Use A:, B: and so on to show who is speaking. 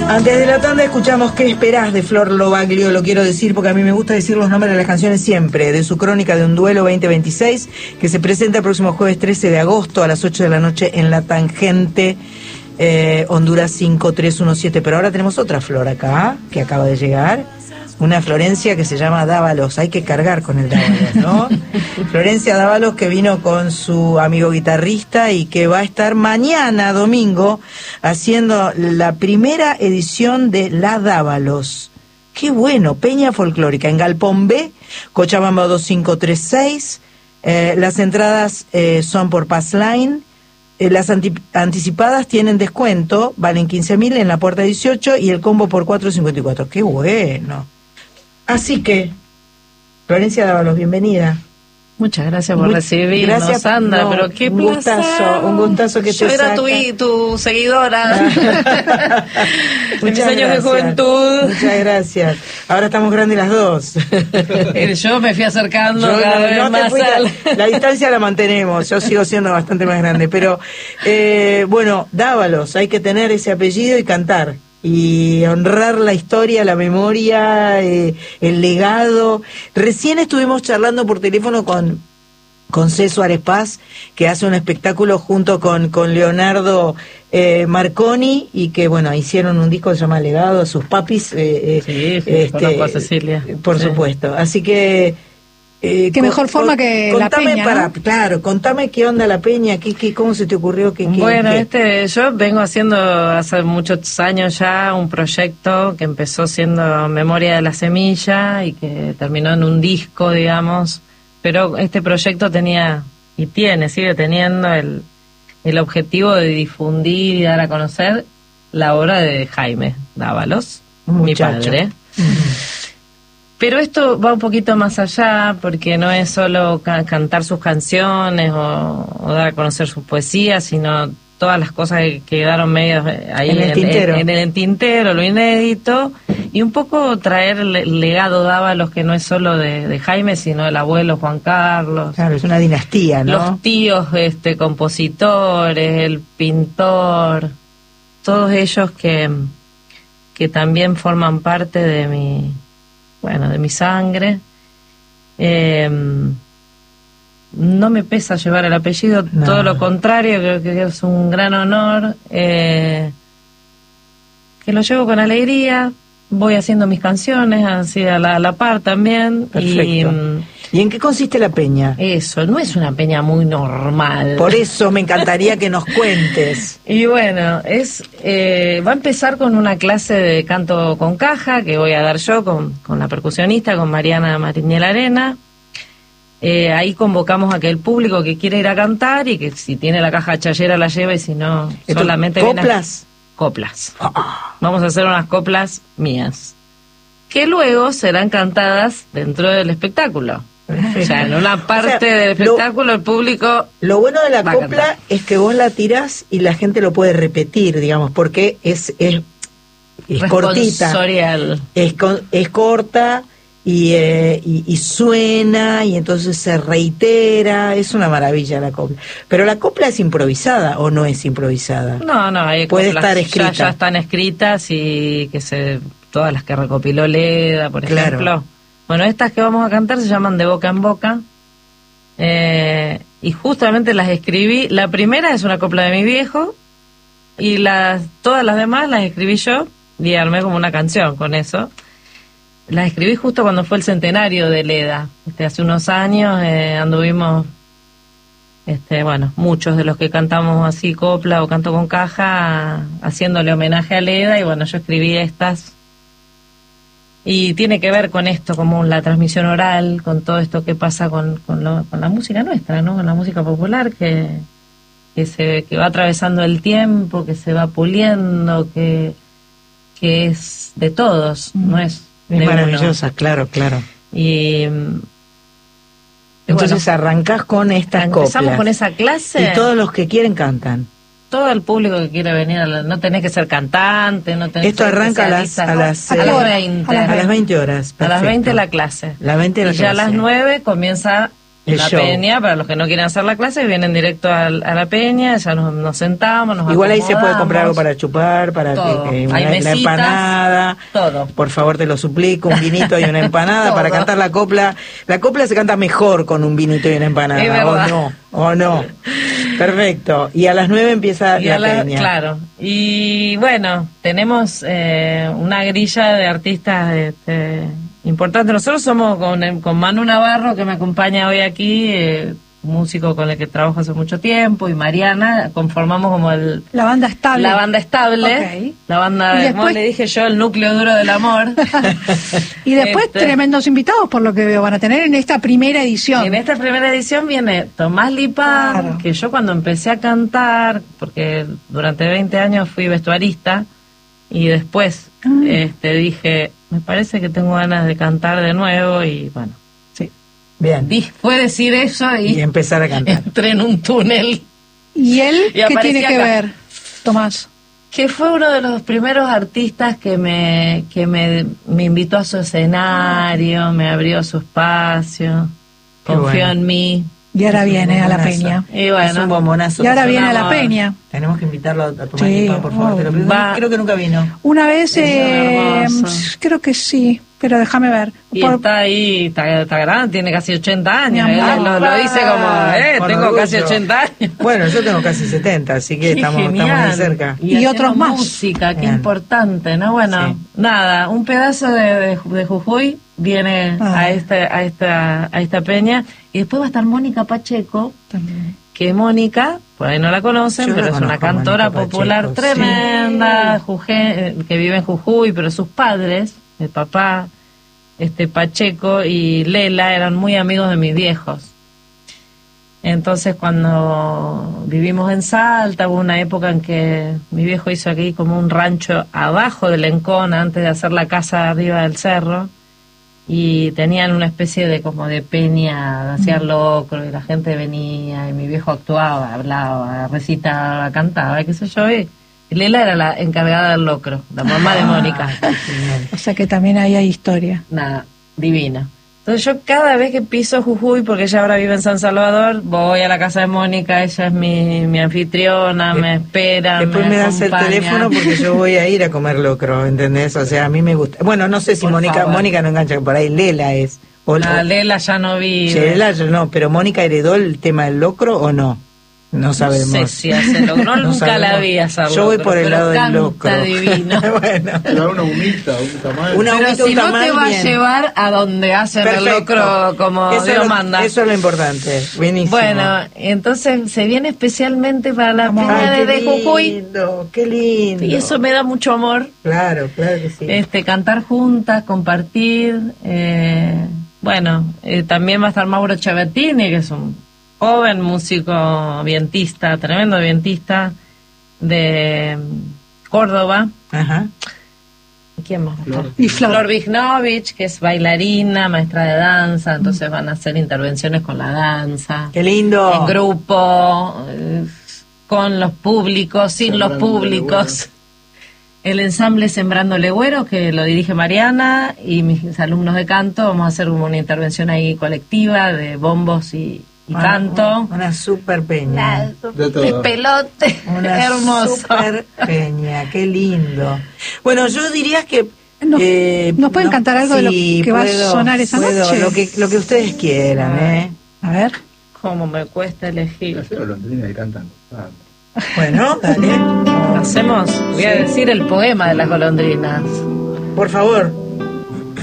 A: Antes de la tanda escuchamos ¿Qué esperás? De Flor Lobaglio, lo quiero decir porque a mí me gusta decir los nombres de las canciones siempre, de su crónica de un duelo 2026, que se presenta el próximo jueves 13 de agosto a las 8 de la noche en La Tangente, Honduras 5317. Pero ahora tenemos otra Flor acá, que acaba de llegar, una Florencia que se llama Dávalos, hay que cargar con el Dávalos, ¿no? Florencia Dávalos, que vino con su amigo guitarrista y que va a estar mañana, domingo, haciendo la primera edición de La Dávalos. ¡Qué bueno! Peña Folclórica, en Galpón B, Cochabamba 2536. Las entradas son por Passline. Las anticipadas tienen descuento, valen 15.000 en la puerta 18 y el combo por 4.54. ¡Qué bueno! Así que, Florencia Dávalos, bienvenida.
B: Muchas gracias por recibirnos,
A: gracias,
B: Sandra,
A: no,
B: pero qué
A: un
B: placer.
A: gustazo que
B: yo
A: te
B: era
A: saca.
B: tu seguidora. Mis años de juventud.
A: Muchas gracias. Ahora estamos grandes las dos.
B: Yo me fui acercando cada vez más.
A: La distancia la mantenemos, yo sigo siendo bastante más grande, pero bueno, Dávalos, hay que tener ese apellido y cantar. Y honrar la historia, la memoria, el legado. Recién estuvimos charlando por teléfono con C. Suárez Paz, que hace un espectáculo junto con Leonardo Marconi, y que bueno, hicieron un disco que se llama Legado, sus papis.
B: Sí, conozco a Cecilia.
A: Por supuesto. Así que
C: qué mejor forma que la Peña, ¿no?
A: Claro, contame qué onda la Peña, cómo se te ocurrió que
B: bueno, yo vengo haciendo hace muchos años ya un proyecto que empezó siendo Memoria de la Semilla y que terminó en un disco, digamos, pero este proyecto sigue teniendo el objetivo de difundir y dar a conocer la obra de Jaime Dávalos, mi padre. Pero esto va un poquito más allá, porque no es solo cantar sus canciones o dar a conocer sus poesías, sino todas las cosas que quedaron medio ahí en el tintero, lo inédito, y un poco traer el legado Dávalos, que no es solo de Jaime, sino del abuelo Juan Carlos.
A: Claro, es una dinastía, ¿no?
B: Los tíos compositores, el pintor, todos ellos que también forman parte de mi sangre. No me pesa llevar el apellido, no. Todo lo contrario, creo que es un gran honor, que lo llevo con alegría, voy haciendo mis canciones así a la par también.
A: Perfecto. ¿Y en qué consiste la peña?
B: Eso, no es una peña muy normal.
A: Por eso me encantaría que nos cuentes.
B: Y bueno, va a empezar con una clase de canto con caja que voy a dar yo con la percusionista, con Mariana Mariñel Arena. Ahí convocamos a que el público que quiera ir a cantar y que si tiene la caja chayera la lleva, y si no, solamente
A: ¿coplas?
B: Coplas. Vamos a hacer unas coplas mías, que luego serán cantadas dentro del espectáculo. O sea, en una parte del espectáculo el público...
A: Lo bueno de la copla es que vos la tirás y la gente lo puede repetir, digamos, porque es cortita. Es corta y suena, y entonces se reitera. Es una maravilla la copla. Pero la copla es improvisada, ¿o no es improvisada?
B: No, hay
A: puede estar escrita.
B: Ya están escritas, y todas las que recopiló Leda, por ejemplo.
A: Claro.
B: Bueno, estas que vamos a cantar se llaman De Boca en Boca, y justamente las escribí. La primera es una copla de mi viejo, y todas las demás las escribí yo, y armé como una canción con eso. Las escribí justo cuando fue el centenario de Leda. Hace unos años anduvimos, muchos de los que cantamos así copla o canto con caja, haciéndole homenaje a Leda, y bueno, yo escribí estas. Y tiene que ver con esto, como la transmisión oral, con todo esto que pasa con la música nuestra, ¿no? Con la música popular que va atravesando el tiempo, que se va puliendo, que es de todos, no es de
A: maravillosa,
B: uno.
A: Claro.
B: Y
A: entonces arrancás con estas coplas.
B: Empezamos con esa clase.
A: Y todos los que quieren cantan.
B: Todo el público que quiere venir, no tenés que ser cantante, no tenés.
A: Esto arranca a las
B: 20.
A: A las 20 horas.
B: Perfecto. A las 20 la clase.
A: La 20 la
B: y ya a las 9 comienza la peña, para los que no quieren hacer la clase, vienen directo a la peña, ya nos sentamos, nos
A: igual ahí se puede comprar algo para chupar, para
B: una
A: empanada,
B: todo.
A: Por favor, te lo suplico, un vinito y una empanada para cantar la copla. La copla se canta mejor con un vinito y una empanada, o no. Perfecto. Y a las 9 empieza la peña.
B: Claro. Y bueno, tenemos una grilla de artistas importante. Nosotros somos con Manu Navarro, que me acompaña hoy aquí, músico con el que trabajo hace mucho tiempo, y Mariana, conformamos como
C: la banda estable.
B: La banda estable, okay. La banda, después, como le dije yo, el núcleo duro del amor.
C: Y después tremendos invitados, por lo que veo, van a tener en esta primera edición.
B: En esta primera edición viene Tomás Lipar, claro. Que yo cuando empecé a cantar, porque durante 20 años fui vestuarista, y después dije, me parece que tengo ganas de cantar de nuevo, y bueno,
A: sí, bien.
B: Fue decir eso y
A: empezar a cantar.
B: Entré en un túnel.
C: ¿Y él qué tiene que ver, Tomás?
B: Que fue uno de los primeros artistas que me invitó a su escenario, me abrió su espacio, confió en mí.
C: Y ahora viene a la peña.
B: Y bueno,
A: es un bombonazo.
C: Y ahora viene a la peña.
A: Tenemos que invitarlo a tomar Lipar, por favor. Creo que nunca vino.
C: Una vez, creo que sí, pero déjame ver.
B: Y está ahí, está grande, tiene casi 80 años. Lo dice como, tengo casi 80 años.
A: Bueno, yo tengo casi 70, así que estamos muy cerca.
B: Y otros más. Música, qué importante, ¿no? Bueno, nada, un pedazo de Jujuy viene a esta peña, y después va a estar Mónica Pacheco también, que Mónica, por ahí no la conocen, pero es una cantora popular tremenda, que vive en Jujuy, pero sus padres, el papá Pacheco y Lela, eran muy amigos de mis viejos. Entonces cuando vivimos en Salta, hubo una época en que mi viejo hizo aquí como un rancho abajo del Encona, antes de hacer la casa arriba del cerro, y tenían una especie de como de peña, hacían locro, y la gente venía, y mi viejo actuaba, hablaba, recitaba, cantaba, qué sé yo, y Lela era la encargada del locro, la mamá de Mónica.
C: O sea que también ahí hay historia.
B: Nada, divina. Entonces yo cada vez que piso Jujuy, porque ella ahora vive en San Salvador, voy a la casa de Mónica, ella es mi anfitriona, me espera,
A: después me das el teléfono porque yo voy a ir a comer locro, ¿entendés? O sea, a mí me gusta. Bueno, no sé si Mónica no engancha, por ahí Lela es.
B: Lela ya no vive.
A: Lela no, pero Mónica heredó el tema del locro o no. No sabemos.
B: No sé si hace locro, nunca la vi hacer locro.
A: Yo voy por el lado del locro.
B: Divino.
D: Bueno. Una humita, un tamal.
B: Pero si no te va a llevar a donde hacen el locro como Dios manda.
A: Eso es lo importante. Buenísimo.
B: Bueno, entonces se viene especialmente para la peña de Jujuy.
A: Qué lindo.
B: Y eso me da mucho amor.
A: Claro que sí.
B: Cantar juntas, compartir. También va a estar Mauro Chavetini, que es un joven músico vientista, tremendo vientista de Córdoba.
A: Ajá.
B: ¿Quién más?
C: Y
B: Flor Vignovich, que es bailarina, maestra de danza, entonces van a hacer intervenciones con la danza.
A: ¡Qué lindo!
B: En grupo, con los públicos, sin los públicos. El ensamble Sembrando Legüero, que lo dirige Mariana, y mis alumnos de canto, vamos a hacer una intervención ahí colectiva de bombos y canto.
A: Una super peña.
B: Pelote.
A: Una hermoso. Super peña, qué lindo. Bueno, yo diría que
C: ¿nos pueden cantar algo de lo que va a sonar esa noche?
A: Lo que ustedes quieran,
C: A ver.
B: Cómo me cuesta elegir.
D: Las golondrinas cantan.
A: Bueno, dale.
B: Voy a decir el poema de las golondrinas.
A: Por favor.